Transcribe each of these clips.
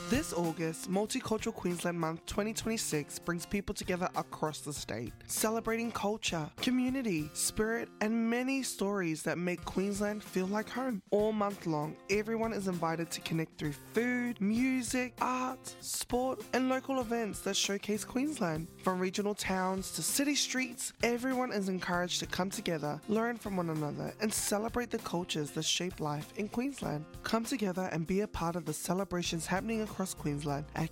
This August, Multicultural Queensland Month 2026 brings people together across the state, celebrating culture, community, spirit, and many stories that make Queensland feel like home. All month long, everyone is invited to connect through food, music, art, sport, and local events that showcase Queensland. From regional towns to city streets, everyone is encouraged to come together, learn from one another, and celebrate the cultures that shape life in Queensland. Come together and be a part of the celebrations happening across Queensland at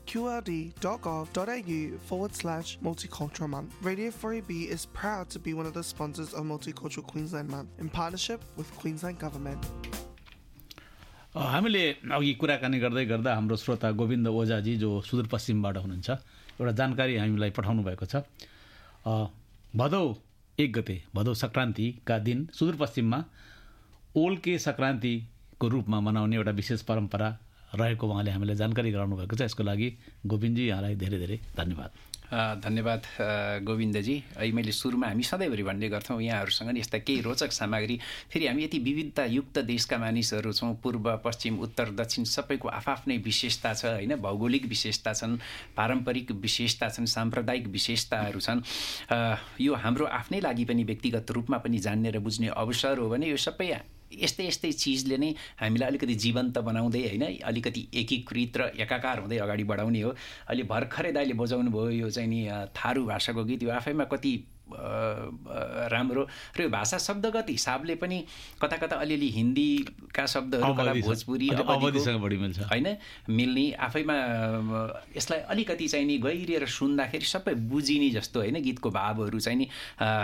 qld.gov.au/Multicultural Month. Radio 4AB is proud to be one of the sponsors of Multicultural Queensland Month in partnership with Queensland Government. हामीले अघि कुराकानी गर्दै गर्दा हाम्रो श्रोता गोविन्द ओझाजी जो सुदूरपश्चिमबाट हुनुहुन्छ एउटा जानकारी हामीलाई पठाउनु भएको छ। भदौ 1 गते भदौ संक्रान्तिका दिन सुदूरपश्चिममा ओल्के संक्रान्तिको रूपमा मनाउने एउटा विशेष परम्परा रहेको उहाँले हामीलाई जानकारी गराउनु भएको छ। यसको लागि गोविन्दजी यहाँलाई धेरै धेरै धन्यवाद। धन्यवाद गोविन्दजी। अहिले मैले सुरुमा हामी सधैँभरि भन्ने गर्थौँ यहाँहरूसँग नि यस्ता केही रोचक सामग्री, फेरि हामी यति विविधतायुक्त देशका मानिसहरू छौँ, पूर्व पश्चिम उत्तर दक्षिण सबैको आफ्नै विशेषता छ होइन, भौगोलिक विशेषता छन्, पारम्परिक विशेषता छन्, साम्प्रदायिक विशेषताहरू छन्। यो हाम्रो आफ्नै लागि पनि व्यक्तिगत रूपमा पनि जान्ने र बुझ्ने अवसर हो भने यो सबै यस्तै यस्तै चिजले नै हामीलाई अलिकति जीवन्त बनाउँदै होइन, अलिकति एकीकृत र एकाकार हुँदै अगाडि बढाउने हो। अहिले भर्खरै दाइले बजाउनु भयो यो चाहिँ नि थारू भाषाको गीत, यो आफैमा कति राम्रो र यो भाषा शब्दगत हिसाबले पनि कता कता अलिअलि हिन्दीका शब्दहरू कला भोजपुरी अवधिसँग बढी मिल्छ होइन, मिल्ने आफैमा यसलाई अलिकति चाहिँ नि गहिरिएर सुन्दाखेरि सबै बुझिने जस्तो होइन, गीतको भावहरू चाहिँ नि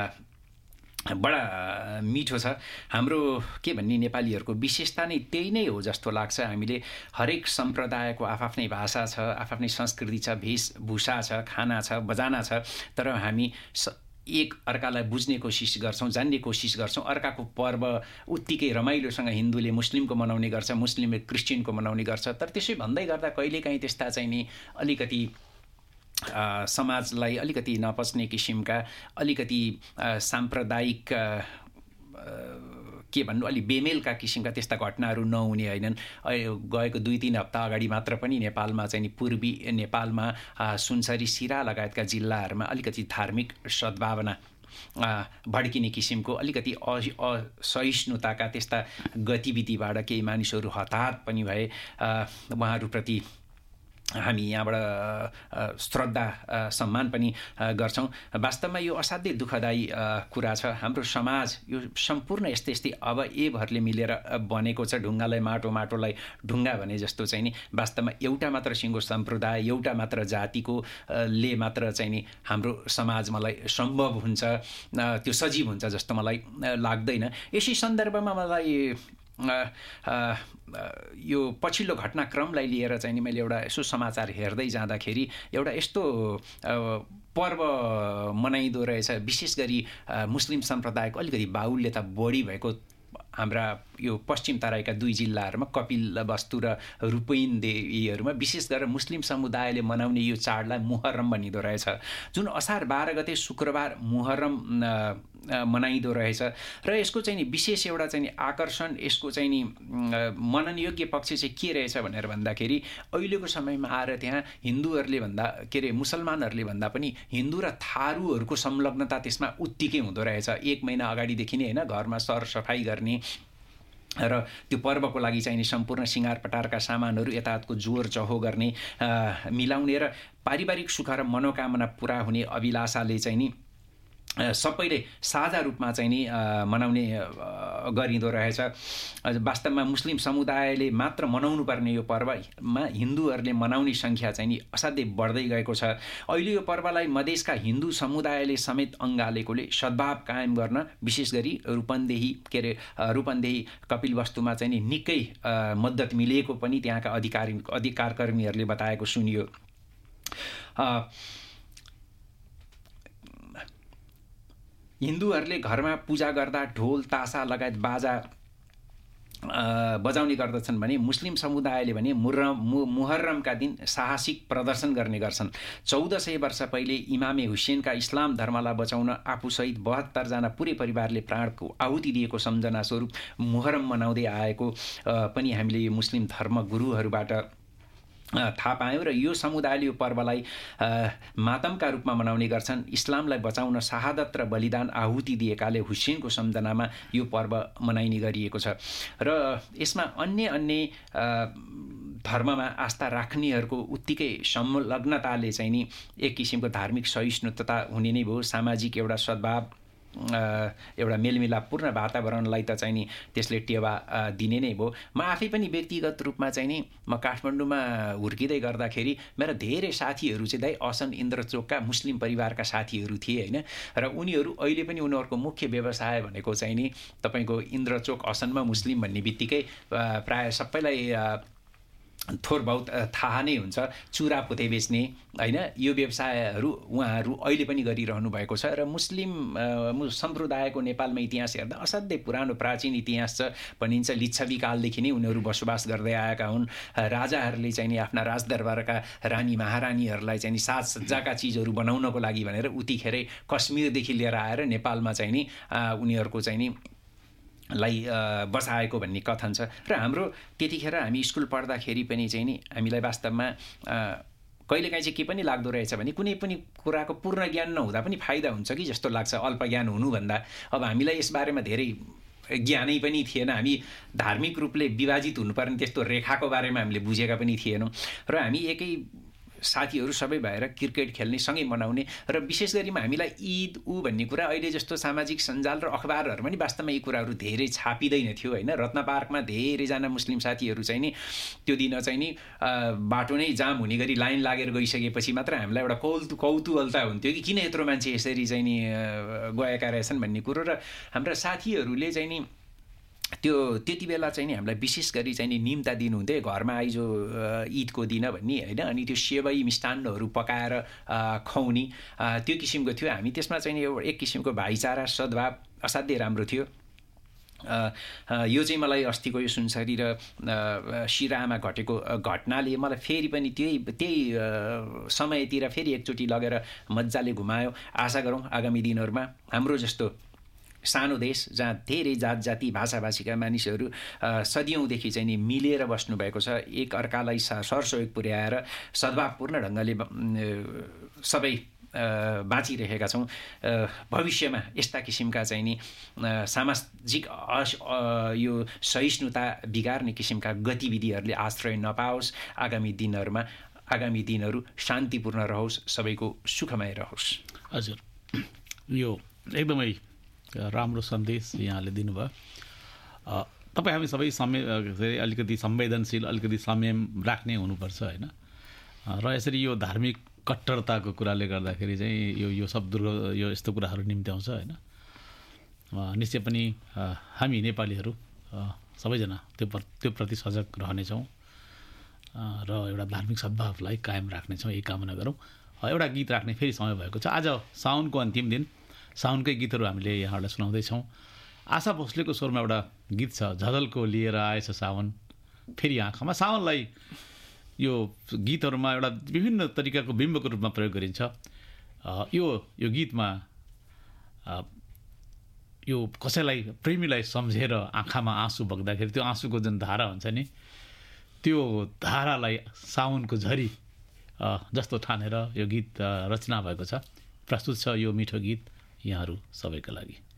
बडा मिठो छ। हाम्रो के भन्ने नेपालीहरूको विशेषता नै त्यही नै हो जस्तो लाग्छ। हामीले हरेक सम्प्रदायको आफ्नै भाषा छ, आफ्नै संस्कृति छ, वेशभूषा छ, खाना छ, बजाना छ, तर हामी एक अर्कालाई बुझ्ने कोसिस गर्छौँ, जान्ने कोसिस गर्छौँ। अर्काको पर्व उत्तिकै रमाइलोसँग हिन्दूले मुस्लिमको मनाउने गर्छ, मुस्लिमले क्रिस्चियनको मनाउने गर्छ, तर त्यसै भन्दै गर्दा कहिलेकाहीँ त्यस्ता चाहिँ नि अलिकति समाजलाई अलिकति नपच्ने किसिमका अलिकति साम्प्रदायिक के भन्नु अलि बेमेलका किसिमका त्यस्ता घटनाहरू नहुने होइनन्। गएको 2-3 हप्ता अगाडि मात्र पनि नेपालमा चाहिँ पूर्वी नेपालमा सुनसरी सिरा लगायतका जिल्लाहरूमा अलिकति धार्मिक सद्भावना भड्किने किसिमको अलिकति असहिष्णुताका त्यस्ता गतिविधिबाट केही मानिसहरू हताहत पनि भए। उहाँहरूप्रति हामी यहाँबाट श्रद्धा सम्मान पनि गर्छौँ। वास्तवमा यो असाध्यै दुःखदायी कुरा छ। हाम्रो समाज यो सम्पूर्ण यस्तै अब एभरले मिलेर बनेको छ। ढुङ्गालाई माटोलाई ढुङ्गा भने जस्तो चाहिँ नि वास्तवमा एउटा मात्र सिङ्गो सम्प्रदाय, एउटा मात्र जातिको ले मात्र चाहिँ नि हाम्रो समाज मलाई सम्भव हुन्छ, त्यो सजीव हुन्छ जस्तो मलाई लाग्दैन। यसै सन्दर्भमा मलाई यो पछिल्लो घटनाक्रमलाई लिएर चाहिँ नि मैले एउटा यसो समाचार हेर्दै जाँदाखेरि एउटा यस्तो पर्व मनाइँदो रहेछ, विशेष गरी मुस्लिम सम्प्रदायको अलिकति बाहुल्यता बढी भएको हाम्रा यो पश्चिम तराईका 2 जिल्लाहरूमा कपिलवस्तु र रूपैनदेहीहरूमा विशेष गरेर मुस्लिम समुदायले मनाउने यो चाडलाई मुहर्रम भनिँदो रहेछ। जुन असार 12 गते शुक्रबार मुहर्रम मनाइँदो रहेछ र यसको चाहिँ नि विशेष एउटा चाहिँ नि आकर्षण, यसको चाहिँ नि मननयोग्य पक्ष चाहिँ के रहेछ भनेर भन्दाखेरि अहिलेको समयमा आएर त्यहाँ हिन्दूहरूले भन्दा के अरे मुसलमानहरूले भन्दा पनि हिन्दू र थारूहरूको संलग्नता त्यसमा उत्तिकै हुँदो रहेछ। 1 महिना अगाडिदेखि नै होइन घरमा सरसफाइ गर्ने र त्यो पर्वको लागि चाहिने सम्पूर्ण सिँगार पटारका सामानहरू यतायतको जोर चहो गर्ने, मिलाउने र पारिवारिक सुख र मनोकामना पुरा हुने अभिलाषाले चाहिँ नि सबैले साझा रूपमा चाहिँ नि मनाउने गरिँदो रहेछ। वास्तवमा मुस्लिम समुदायले मात्र मनाउनु पर्ने यो पर्वमा हिन्दूहरूले मनाउने सङ्ख्या चाहिँ नि असाध्यै बढ्दै गएको छ। अहिले यो पर्वलाई मधेसका हिन्दू समुदायले समेत अङ्गालेकोले सद्भाव कायम गर्न विशेष गरी रूपन्देही कपिलवस्तुमा चाहिँ नि निकै मद्दत मिलेको पनि त्यहाँका अधिकारकर्मीहरूले बताएको सुनियो। हिन्दूहरूले घरमा पूजा गर्दा ढोल तासा लगायत बाजा बजाउने गर्दछन् भने मुस्लिम समुदायले भने मुहर्रमका दिन साहसिक प्रदर्शन गर्ने गर्छन्। 1400 वर्ष पहिले इमामे हुसेनका इस्लाम धर्मलाई बचाउन आफूसहित 72 जना पुरै परिवारले प्राणको आहुति दिएको सम्झना स्वरूप मुहर्रम मनाउँदै आएको पनि हामीले मुस्लिम धर्म गुरुहरूबाट थाहा पायौँ र यो समुदायले यो पर्वलाई मातमका रूपमा मनाउने गर्छन्। इस्लामलाई बचाउन शहादत र बलिदान आहुति दिएकाले हुसेनको सम्झनामा यो पर्व मनाइने गरिएको छ र यसमा अन्य धर्ममा आस्था राख्नेहरूको उत्तिकै संलग्नताले चाहिँ नि एक किसिमको धार्मिक सहिष्णुता हुने नै भयो। सामाजिक एउटा सद्भाव, एउटा मेलमिलापपूर्ण वातावरणलाई त चाहिँ नि त्यसले टेवा दिने नै भयो। म आफै पनि व्यक्तिगत रूपमा चाहिँ नि म काठमाडौँमा हुर्किँदै गर्दाखेरि मेरा धेरै साथीहरू चाहिँ दाइ असन इन्द्रचोकका मुस्लिम परिवारका साथीहरू थिए होइन, र उनीहरू अहिले पनि उनीहरूको मुख्य व्यवसाय भनेको चाहिँ नि तपाईँको इन्द्रचोक असनमा मुस्लिम भन्ने बित्तिकै प्रायः सबैलाई थोर बहुत थाहा नै हुन्छ, चुरा पोते बेच्ने होइन, यो व्यवसायहरू उहाँहरू अहिले पनि गरिरहनु भएको छ। र मुस्लिम सम्प्रदायको नेपालमा इतिहास हेर्दा असाध्यै पुरानो प्राचीन इतिहास छ भनिन्छ। लिच्छवी कालदेखि नै उनीहरू बसोबास गर्दै आएका हुन्। राजाहरूले चाहिँ नि आफ्ना राजदरबारका रानी महारानीहरूलाई चाहिँ नि साजसज्जाका चिजहरू बनाउनको लागि भनेर उतिखेरै कश्मीरदेखि लिएर आएर नेपालमा चाहिँ नि उनीहरूको चाहिँ नि लाई बसाएको भन्ने कथन छ। र हाम्रो त्यतिखेर हामी स्कुल पढ्दाखेरि पनि चाहिँ नि हामीलाई वास्तवमा कहिलेकाहीँ चाहिँ के पनि लाग्दो रहेछ भने कुनै पनि कुराको पूर्ण ज्ञान नहुँदा पनि फाइदा हुन्छ कि जस्तो लाग्छ अल्प ज्ञान हुनुभन्दा। अब हामीलाई यसबारेमा धेरै ज्ञानै पनि थिएन, हामी धार्मिक रूपले विभाजित हुनुपर्ने त्यस्तो रेखाको बारेमा हामीले बुझेका पनि थिएनौँ। र हामी एकै साथीहरू सबै भएर क्रिकेट खेल्ने, सँगै मनाउने, र विशेष गरी हामीलाई ईद भन्ने कुरा अहिले जस्तो सामाजिक सञ्जाल र अखबारहरूमा नि वास्तवमा यी कुराहरू धेरै छापिँदैन थियो होइन। रत्न पार्कमा धेरैजना मुस्लिम साथीहरू चाहिँ नि त्यो दिन चाहिँ नि बाटो नै जाम हुने गरी लाइन लागेर गइसकेपछि मात्र हामीलाई एउटा कौतूहलता हुन्थ्यो कि किन यत्रो मान्छे यसरी चाहिँ नि गएका रहेछन् भन्ने कुरो। र हाम्रा साथीहरूले चाहिँ नि त्यति बेला चाहिँ नि हामीलाई विशेष गरी चाहिँ नि निम्ता दिनुहुन्थ्यो घरमा आइजो ईदको दिन भन्ने होइन। अनि त्यो सेवई मिष्टान्नहरू पकाएर खुवाउने त्यो किसिमको थियो। हामी त्यसमा चाहिँ एक किसिमको भाइचारा सद्भाव असाध्यै राम्रो थियो। यो चाहिँ मलाई अस्तिको यो सुनसरी र सिराहामा घटेको घटनाले मलाई फेरि पनि त्यही समयतिर फेरि एकचोटि लगेर मजाले घुमायो। आशा गरौँ आगामी दिनहरूमा हाम्रो जस्तो सानो देश जहाँ धेरै जात जाति भाषाभाषीका मानिसहरू सदियौँदेखि चाहिँ नि मिलेर बस्नुभएको छ, एक अर्कालाई सरसहयोग पुर्याएर सद्भावपूर्ण ढङ्गले सबै बाँचिरहेका छौँ। भविष्यमा यस्ता किसिमका चाहिँ नि सामाजिक यो सहिष्णुता बिगार्ने किसिमका गतिविधिहरूले आश्रय नपाओस्। आगामी दिनहरू शान्तिपूर्ण रहोस्, सबैको सुखमय रहोस्। हजुर, यो एकदमै राम्रो सन्देश यहाँले दिनुभयो। तपाईँ हामी सबै अलिकति संवेदनशील, अलिकति संयम राख्ने हुनुपर्छ होइन। र यसरी यो धार्मिक कट्टरताको कुराले गर्दाखेरि चाहिँ यो सब यो यस्तो कुराहरू निम्त्याउँछ होइन। निश्चय पनि हामी नेपालीहरू सबैजना त्यो प्रति सजग रहनेछौँ र एउटा धार्मिक सद्भावलाई कायम राख्नेछौँ, यही कामना गरौँ। एउटा गीत राख्ने फेरि समय भएको छ। आज साउनको अन्तिम दिन, साउनकै गीतहरू हामीले यहाँहरूलाई सुनाउँदैछौँ। आशा भोसलेको स्वरमा एउटा गीत छ, झलको लिएर आएछ सावन फेरि आँखामा। सावनलाई यो गीतहरूमा एउटा विभिन्न तरिकाको बिम्बको रूपमा प्रयोग गरिन्छ। यो गीतमा यो कसैलाई प्रेमीलाई सम्झेर आँखामा आँसु बग्दाखेरि त्यो आँसुको जुन धारा हुन्छ नि, त्यो धारालाई साउनको झरी जस्तो ठानेर यो गीत रचना भएको छ। प्रस्तुत छ यो मिठो गीत यहाँहरू सबैका लागि।